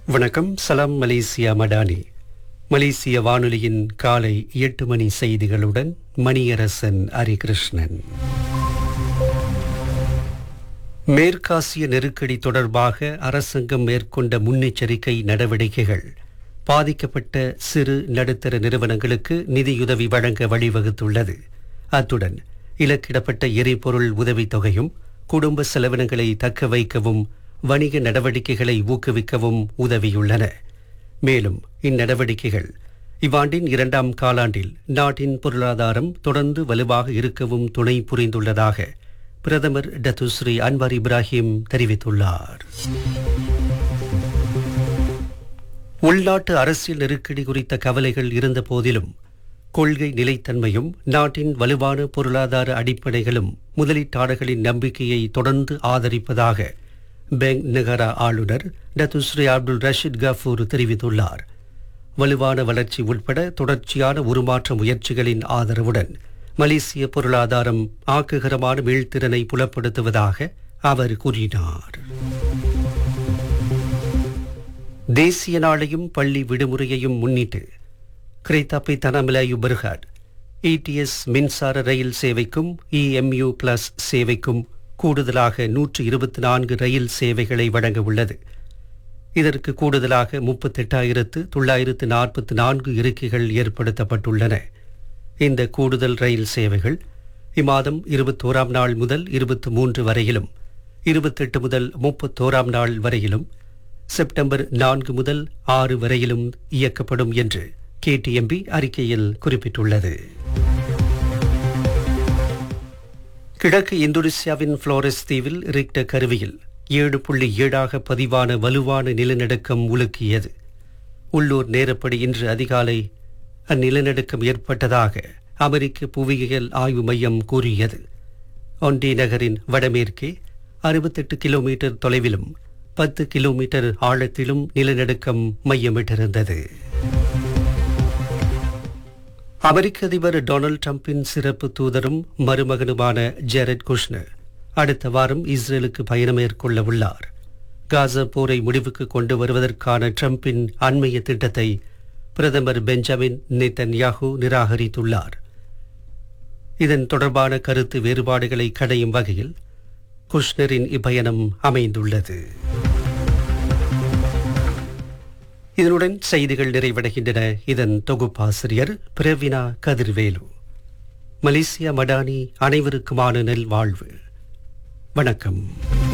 வணக்கம். சலாம் மலேசியா மடானி. மலேசிய வானொலியின் காலை 8 மணி செய்திகளுடன் மணியரசன் ஹரிகிருஷ்ணன். மேற்காசிய நெருக்கடி தொடர்பாக அரசாங்கம் மேற்கொண்ட முன்னெச்சரிக்கை நடவடிக்கைகள் பாதிக்கப்பட்ட சிறு நடுத்தர நிறுவனங்களுக்கு நிதியுதவி வழங்க வழிவகுத்துள்ளது. அத்துடன் இலக்கிடப்பட்ட எரிபொருள் உதவித்தொகையும் குடும்ப செலவினங்களை தக்க வைக்கவும் வணிக நடவடிக்கைகளை ஊக்குவிக்கவும் உதவியுள்ளன. மேலும் இந்நடவடிக்கைகள் இவ்வாண்டின் 2ஆம் காலாண்டில் நாட்டின் பொருளாதாரம் தொடர்ந்து வலுவாக இருக்கவும் துணை புரிந்துள்ளதாக பிரதமர் டத்துஸ்ரீ அன்வார் இப்ராஹிம் தெரிவித்துள்ளார். உள்நாட்டு அரசியல் நெருக்கடி குறித்த கவலைகள் இருந்த போதிலும் கொள்கை நிலைத்தன்மையும் நாட்டின் வலுவான பொருளாதார அடிப்படைகளும் முதலீட்டாளர்களின் நம்பிக்கையை தொடர்ந்து ஆதரிப்பதாக பெங் நகரா ஆளுநர் டத்துஸ்ரீ அப்துல் ரஷீத் கஃபூர் தெரிவித்துள்ளார். வலுவான வளர்ச்சி உட்பட தொடர்ச்சியான உருமாற்ற முயற்சிகளின் ஆதரவுடன் மலேசிய பொருளாதாரம் ஆக்ககரமான மீள்திறனை புலப்படுத்துவதாக அவர் கூறினார். தேசிய நாளையும் பள்ளி விடுமுறையையும் முன்னிட்டு கிரேத்தாப்பை தனமிலாயு பெர்ஹாட் ETS மின்சார ரயில் சேவைக்கும் EMU பிளஸ் சேவைக்கும் கூடுதலாக 124 ரயில் சேவைகளை வழங்க உள்ளது. இதற்கு கூடுதலாக 38,944 இருக்கைகள் ஏற்படுத்தப்பட்டுள்ளன. இந்த கூடுதல் ரயில் சேவைகள் இம்மாதம் 21ஆம் நாள் முதல் 23 வரையிலும், 28 முதல் 31ஆம் நாள் வரையிலும், செப்டம்பர் 4 முதல் 6 வரையிலும் இயக்கப்படும் என்று KTMB அறிக்கையில் குறிப்பிட்டுள்ளது. கிழக்கு இந்தோனேசியாவின் புளோரஸ் தீவில் ரிக்டர் கருவியில் 7.7 பதிவான வலுவான நிலநடுக்கம் உலுக்கியது. உள்ளூர் நேரப்படி இன்று அதிகாலை அந்நிலநடுக்கம் ஏற்பட்டதாக அமெரிக்க புவியியல் ஆய்வு மையம் கூறியது. ஒன்டி நகரின் வடமேற்கே 68 கிலோமீட்டர் தொலைவிலும் 10 கிலோமீட்டர் ஆழத்திலும் நிலநடுக்கம் மையமிட்டிருந்தது. அமெரிக்க அதிபர் டொனால்ட் ட்ரம்பின் சிறப்பு தூதரும் மருமகனுமான ஜெரட் குஷ்னர் அடுத்த வாரம் இஸ்ரேலுக்கு பயணம் மேற்கொள்ள உள்ளார். காசா போரை முடிவுக்கு கொண்டு வருவதற்கான ட்ரம்பின் அண்மைய திட்டத்தை பிரதமர் பெஞ்சமின் நெத்தன்யாஹூ நிராகரித்துள்ளார். இதன் தொடர்பான கருத்து வேறுபாடுகளை களையும் வகையில் குஷ்னரின் இப்பயணம் அமைந்துள்ளது. இதனுடன் செய்திகள் நிறைவடைகின்றன. இதன் தொகுப்பாசிரியர் பிரவினா கதிர்வேலு. மலேசியா மடானி அனைவருக்குமான நல்வாழ்வு. வணக்கம்.